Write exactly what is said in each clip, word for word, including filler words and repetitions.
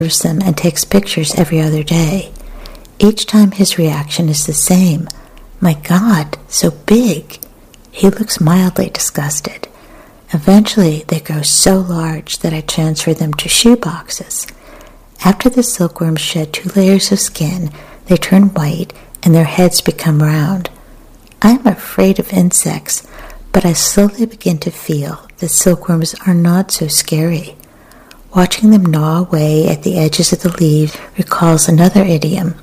them and takes pictures every other day. Each time his reaction is the same. My God, so big. He looks mildly disgusted. Eventually, they grow so large that I transfer them to shoe boxes. After the silkworms shed two layers of skin, they turn white and their heads become round. I am afraid of insects, but I slowly begin to feel that silkworms are not so scary. Watching them gnaw away at the edges of the leaves recalls another idiom,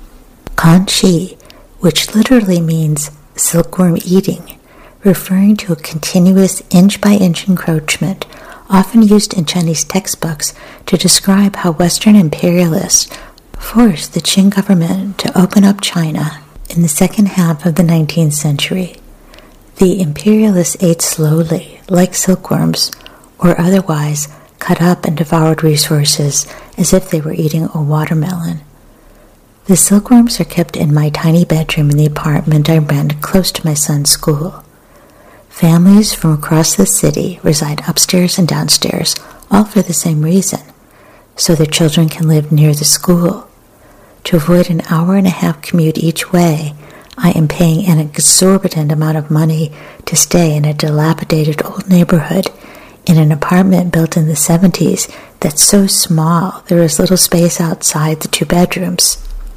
kanchi, which literally means silkworm eating, referring to a continuous inch-by-inch encroachment, often used in Chinese textbooks to describe how Western imperialists forced the Qing government to open up China in the second half of the nineteenth century. The imperialists ate slowly, like silkworms, or otherwise cut up and devoured resources as if they were eating a watermelon. The silkworms are kept in my tiny bedroom in the apartment I rent close to my son's school. Families from across the city reside upstairs and downstairs, all for the same reason, so their children can live near the school. To avoid an hour and a half commute each way, I am paying an exorbitant amount of money to stay in a dilapidated old neighborhood in an apartment built in the seventies that's so small there is little space outside the two bedrooms.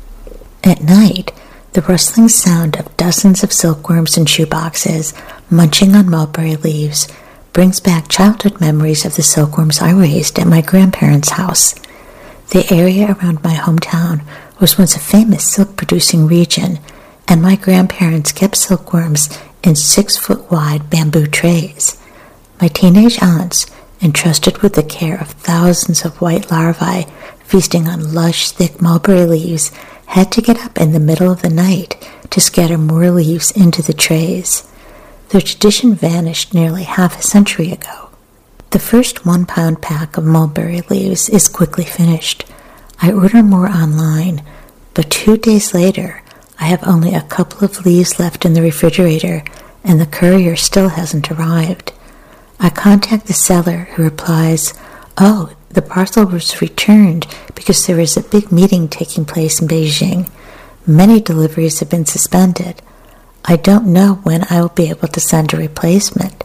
At night, the rustling sound of dozens of silkworms in shoeboxes munching on mulberry leaves brings back childhood memories of the silkworms I raised at my grandparents' house. The area around my hometown was once a famous silk-producing region, and my grandparents kept silkworms in six-foot-wide bamboo trays. My teenage aunts, entrusted with the care of thousands of white larvae feasting on lush, thick mulberry leaves, had to get up in the middle of the night to scatter more leaves into the trays. The tradition vanished nearly half a century ago. The first one-pound pack of mulberry leaves is quickly finished. I order more online, but two days later, I have only a couple of leaves left in the refrigerator, and the courier still hasn't arrived. I contact the seller, who replies, "Oh, the parcel was returned because there is a big meeting taking place in Beijing. Many deliveries have been suspended. I don't know when I will be able to send a replacement."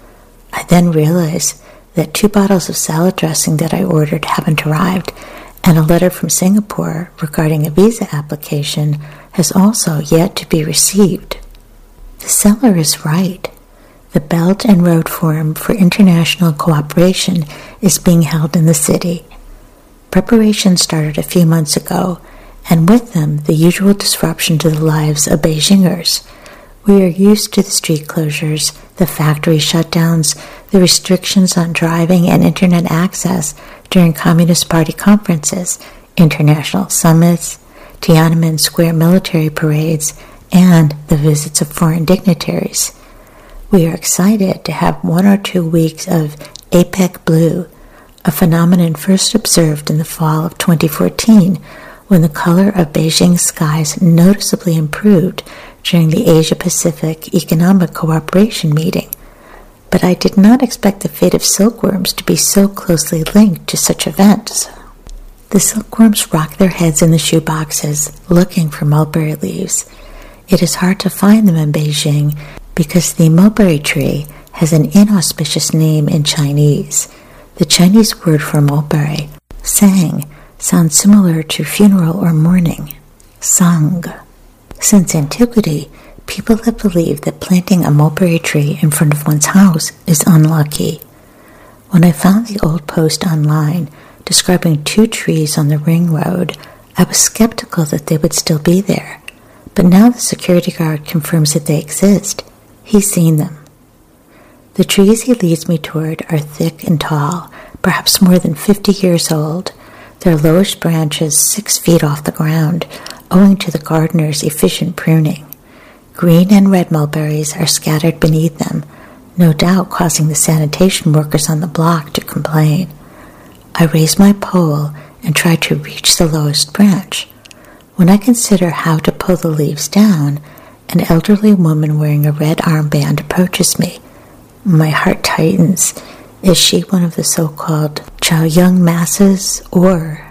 I then realize that two bottles of salad dressing that I ordered haven't arrived, and a letter from Singapore regarding a visa application has also yet to be received. The seller is right. The Belt and Road Forum for International Cooperation is being held in the city. Preparations started a few months ago, and with them the usual disruption to the lives of Beijingers. We are used to the street closures, the factory shutdowns, the restrictions on driving and internet access during Communist Party conferences, international summits, Tiananmen Square military parades, and the visits of foreign dignitaries. We are excited to have one or two weeks of APEC blue, a phenomenon first observed in the fall of twenty fourteen, when the color of Beijing's skies noticeably improved during the Asia-Pacific Economic Cooperation meeting. But I did not expect the fate of silkworms to be so closely linked to such events. The silkworms rock their heads in the shoeboxes, looking for mulberry leaves. It is hard to find them in Beijing because the mulberry tree has an inauspicious name in Chinese. The Chinese word for mulberry, sang, sounds similar to funeral or mourning, sang. Since antiquity, people have believed that planting a mulberry tree in front of one's house is unlucky. When I found the old post online describing two trees on the ring road, I was skeptical that they would still be there. But now the security guard confirms that they exist. He's seen them. The trees he leads me toward are thick and tall, perhaps more than fifty years old, their lowest branches six feet off the ground, owing to the gardener's efficient pruning. Green and red mulberries are scattered beneath them, no doubt causing the sanitation workers on the block to complain. I raise my pole and try to reach the lowest branch. When I consider how to pull the leaves down, an elderly woman wearing a red armband approaches me. My heart tightens. Is she one of the so-called Chaoyang masses, or